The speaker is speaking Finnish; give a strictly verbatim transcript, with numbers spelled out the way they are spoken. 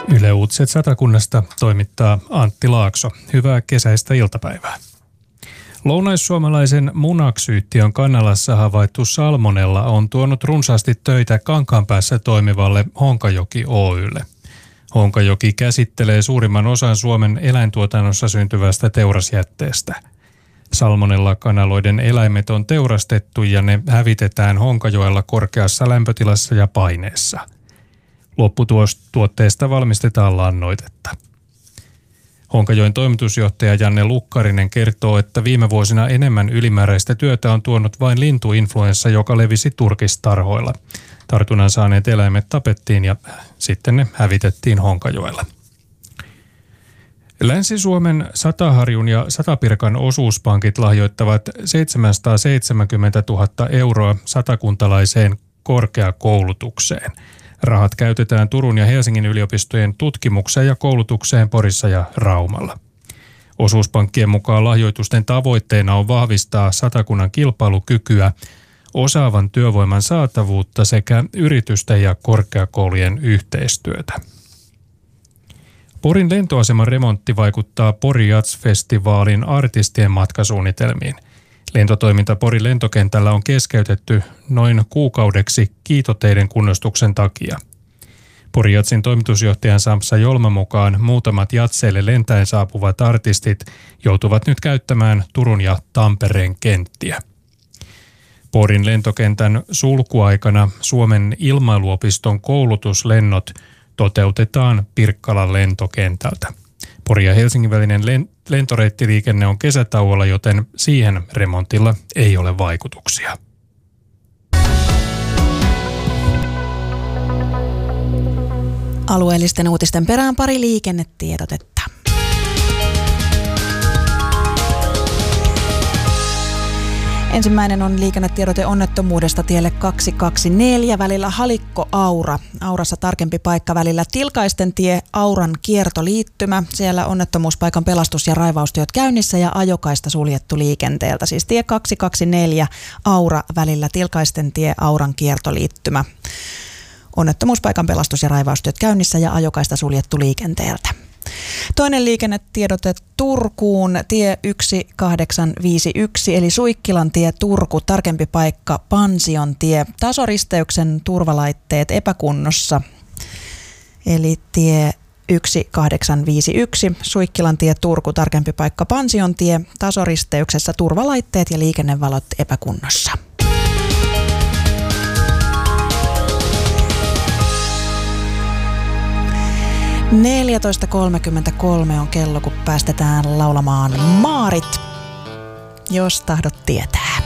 Yle Uutiset Satakunnasta toimittaa Antti Laakso. Hyvää kesäistä iltapäivää. Lounaissuomalaisen Munax-yhtiön Kannalassa havaittu salmonella on tuonut runsaasti töitä Kankaanpäässä toimivalle Honkajoki Oy:lle. Honkajoki käsittelee suurimman osan Suomen eläintuotannossa syntyvästä teurasjätteestä. Salmonella-kanaloiden eläimet on teurastettu ja ne hävitetään Honkajoella korkeassa lämpötilassa ja paineessa. Lopputuotteesta valmistetaan lannoitetta. Honkajoen toimitusjohtaja Janne Lukkarinen kertoo, että viime vuosina enemmän ylimääräistä työtä on tuonut vain lintuinfluenssa, joka levisi turkistarhoilla. Tartunnan saaneet eläimet tapettiin ja sitten ne hävitettiin Honkajoella. Länsi-Suomen Sataharjun ja Satapirkan osuuspankit lahjoittavat seitsemänsataaseitsemänkymmentätuhatta euroa satakuntalaiseen korkeakoulutukseen. Rahat käytetään Turun ja Helsingin yliopistojen tutkimukseen ja koulutukseen Porissa ja Raumalla. Osuuspankkien mukaan lahjoitusten tavoitteena on vahvistaa Satakunnan kilpailukykyä, osaavan työvoiman saatavuutta sekä yritysten ja korkeakoulujen yhteistyötä. Porin lentoaseman remontti vaikuttaa Pori Jazz-festivaalin artistien matkasuunnitelmiin. Lentotoiminta Porin lentokentällä on keskeytetty noin kuukaudeksi kiitoteiden kunnostuksen takia. Pori Jazzin toimitusjohtajan Sampsa Jolman mukaan muutamat jatseille lentäen saapuvat artistit joutuvat nyt käyttämään Turun ja Tampereen kenttiä. Porin lentokentän sulkuaikana Suomen ilmailuopiston koulutuslennot toteutetaan Pirkkalan lentokentältä. Pori ja Helsingin välinen lentoreittiliikenne on kesätauolla, joten siihen remontilla ei ole vaikutuksia. Alueellisten uutisten perään pari liikennetiedotetta. Ensimmäinen on liikennetiedote onnettomuudesta tielle kaksisataakaksikymmentäneljä välillä Halikko-Aura. Aurassa tarkempi paikka välillä Tilkaisten tie, Auran kiertoliittymä. Siellä onnettomuuspaikan pelastus- ja raivaustyöt käynnissä ja ajokaista suljettu liikenteeltä. Siis tie kaksisataakaksikymmentäneljä Aura välillä Tilkaisten tie, Auran kiertoliittymä. Onnettomuuspaikan pelastus- ja raivaustyöt käynnissä ja ajokaista suljettu liikenteeltä. Toinen liikennetiedote Turkuun, tie yksi kahdeksan viisi yksi eli Suikkilan tie Turku, tarkempi paikka Pansion tie, tasoristeyksen turvalaitteet epäkunnossa. Eli tie yksi kahdeksan viisi yksi, Suikkilan tie Turku, tarkempi paikka Pansion tie, tasoristeyksessä turvalaitteet ja liikennevalot epäkunnossa. neljätoista kolmekymmentäkolme on kello, kun päästetään laulamaan Maarit, jos tahdot tietää.